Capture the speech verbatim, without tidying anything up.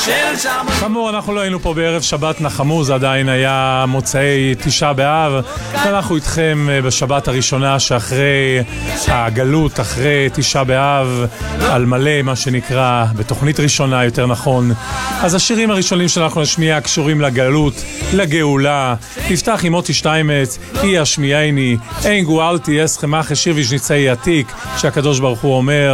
כאמור, אנחנו לא היינו פה בערב שבת נחמו, זה עדיין היה מוצאי תשעה באב, ואנחנו איתכם בשבת הראשונה שאחרי הגלות, אחרי תשעה באב, על מלא, מה שנקרא, בתוכנית ראשונה יותר נכון. אז השירים הראשונים שאנחנו נשמיע קשורים לגלות, לגאולה. נפתח עם מוטי שטיימץ, אי השמיעיני, אין גואלתי אסכמח, שיר ויז'ניצאי עתיק, שהקדוש ברוך הוא אומר,